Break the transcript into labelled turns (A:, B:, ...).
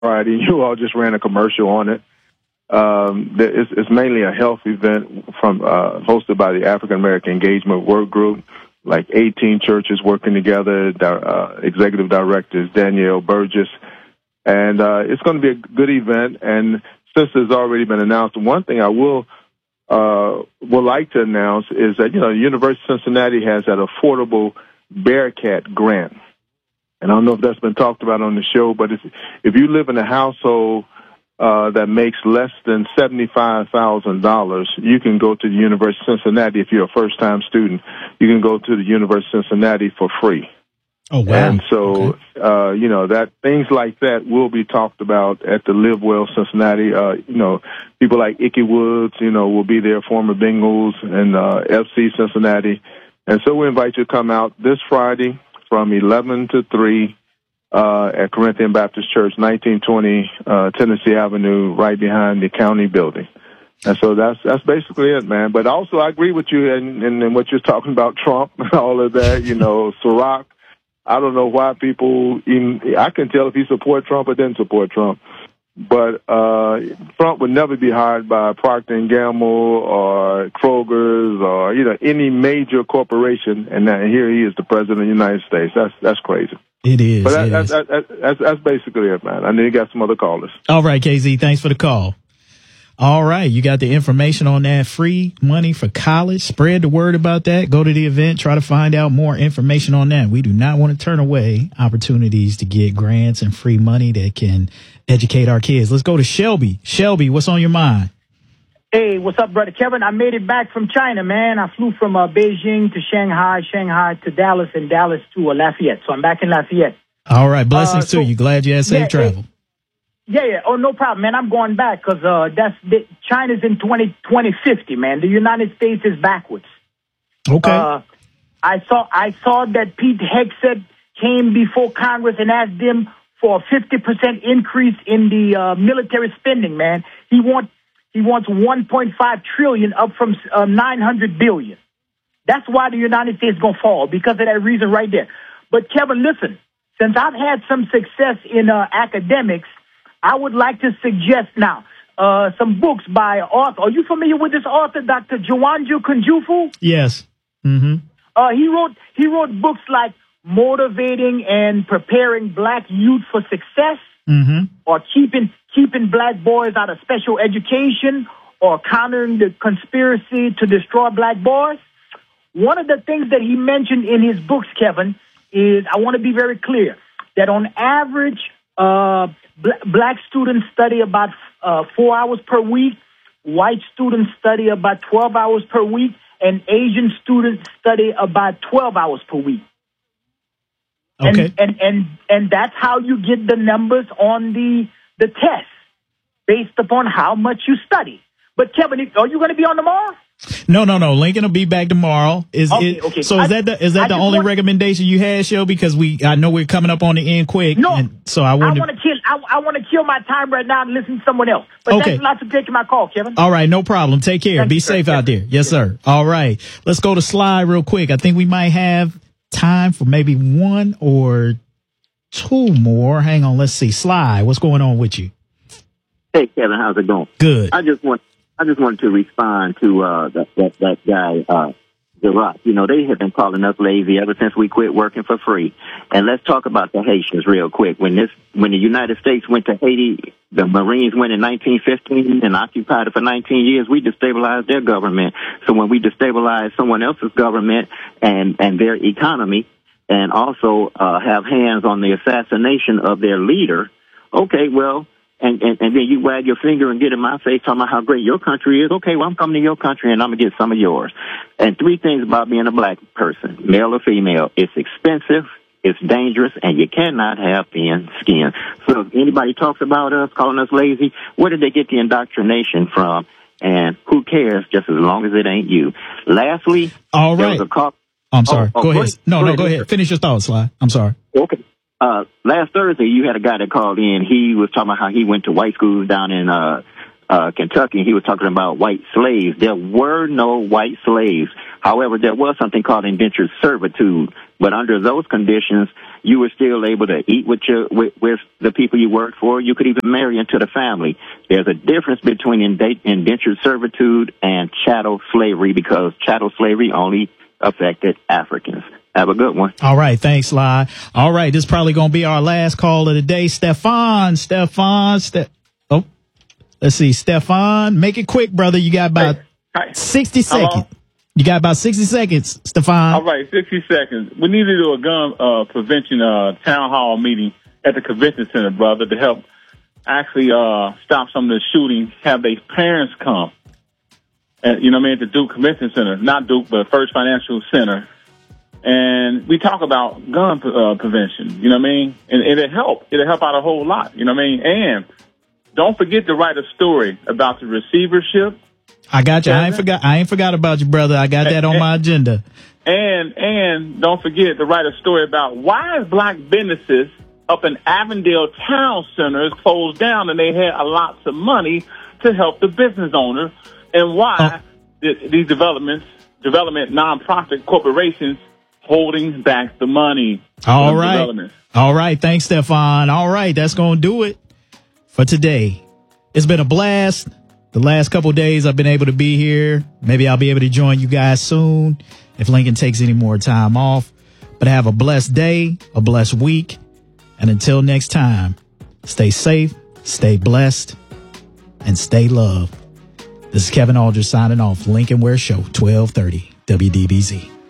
A: Friday. You all just ran a commercial on it. It's mainly a health event hosted by the African American Engagement Work Group, like 18 churches working together, executive directors Danielle Burgess. And it's going to be a good event. And since it's already been announced, one thing I would like to announce is that, the University of Cincinnati has that affordable Bearcat grant. And I don't know if that's been talked about on the show, but if you live in a household that makes less than $75,000, you can go to the University of Cincinnati. If you're a first-time student, you can go to the University of Cincinnati for free.
B: Oh, wow.
A: And so, that things like that will be talked about at the Live Well Cincinnati. People like Ickey Woods, will be there, former Bengals, and FC Cincinnati. And so we invite you to come out this Friday from 11 to 3 at Corinthian Baptist Church, 1920 Tennessee Avenue, right behind the county building. And so that's basically it, man. But also I agree with you in what you're talking about, Trump and all of that, Ciroc. I don't know why people I can tell if he support Trump or didn't support Trump. But Trump would never be hired by Procter & Gamble or Kroger's or, any major corporation. And here he is, the president of the United States. That's crazy.
B: It is.
A: But that's basically it, man. I know you got some other callers.
B: All right, KZ, thanks for the call. All right, you got the information on that. Free money for college. Spread the word about that. Go to the event. Try to find out more information on that. We do not want to turn away opportunities to get grants and free money that can educate our kids. Let's go to Shelby. Shelby, what's on your mind?
C: Hey, what's up, brother Kevin? I made it back from China, man. I flew from Beijing to Shanghai, Shanghai to Dallas, and Dallas to Lafayette. So I'm back in Lafayette.
B: All right, blessings to you. Glad you had safe travel.
C: Yeah. Oh, no problem, man. I'm going back because China's in 2050, man. The United States is backwards.
B: Okay.
C: I saw that Pete Hegseth came before Congress and asked them for a 50% increase in the military spending, man. He wants 1.5 trillion up from 900 billion. That's why the United States is going to fall, because of that reason right there. But Kevin, listen, since I've had some success in academics, I would like to suggest now some books by author. Are you familiar with this author, Dr. Juwanju Kunjufu?
B: Yes. Mm-hmm.
C: He wrote books like Motivating and Preparing Black Youth for Success, or keeping black boys out of special education, or Countering the Conspiracy to Destroy Black Boys. One of the things that he mentioned in his books, Kevin, is, I want to be very clear, that on average, black students study about 4 hours per week, white students study about 12 hours per week, and Asian students study about 12 hours per week.
B: Okay.
C: And that's how you get the numbers on the test, based upon how much you study. But Kevin, are you going to be on tomorrow?
B: No. Lincoln will be back tomorrow. Okay. So is that the only recommendation you had, Shelby? Because I know we're coming up on the end quick.
C: No.
B: And so I want
C: to kill my time right now and listen to someone else. But thanks a lot for taking my call, Kevin.
B: All right, no problem. Take care. Be safe out there. Yes, sir. All right. Let's go to Sly real quick. I think we might have time for maybe one or two more. Hang on. Let's see. Sly, what's going on with you?
D: Hey, Kevin, how's it going?
B: Good.
D: I just wanted to respond to that guy, Ciroc. They have been calling us lazy ever since we quit working for free. And let's talk about the Haitians real quick. When the United States went to Haiti, the Marines went in 1915 and occupied it for 19 years. We destabilized their government. So when we destabilize someone else's government and their economy, and also have hands on the assassination of their leader, okay, well, and then you wag your finger and get in my face talking about how great your country is. Okay, well, I'm coming to your country and I'm going to get some of yours. And three things about being a black person, male or female. It's expensive, it's dangerous, and you cannot have thin skin. So if anybody talks about us, calling us lazy, where did they get the indoctrination from? And who cares, just as long as it ain't you. Lastly,
B: all right. I'm sorry. Go ahead. No, go ahead. Finish your thoughts, Sly. I'm sorry.
D: Okay. Last Thursday, you had a guy that called in. He was talking about how he went to white schools down in Kentucky. He was talking about white slaves. There were no white slaves. However, there was something called indentured servitude. But under those conditions, You were still able to eat with the people you worked for. You could even marry into the family. There's a difference between indentured servitude and chattel slavery, because chattel slavery only affected Africans. Have a good one.
B: All right. Thanks, Sly. All right. This is probably going to be our last call of the day. Stefan. Let's see. Stefan, make it quick, brother. You got about 60 seconds.
E: Hello?
B: You got about 60 seconds, Stefan.
E: All right, 60 seconds. We need to do a gun prevention town hall meeting at the convention center, brother, to help actually stop some of the shootings, have their parents come. And, you know what I mean, at the Duke Convention Center. Not Duke, but First Financial Center. And we talk about gun prevention, you know what I mean? And it'll help. It'll help out a whole lot, you know what I mean? And don't forget to write a story about the receivership.
B: I got you. I ain't forgot about you, brother. I got that on my agenda.
E: And don't forget to write a story about why is black businesses up in Avondale Town Centers closed down and they had lots of money to help the business owner, and why these development nonprofit corporations holding back the money.
B: All right. Thanks, Stefan. All right. That's going to do it for today. It's been a blast. The last couple of days I've been able to be here. Maybe I'll be able to join you guys soon if Lincoln takes any more time off. But have a blessed day, a blessed week. And until next time, stay safe, stay blessed, and stay loved. This is Kevin Aldridge signing off. Lincoln Ware Show, 1230 WDBZ.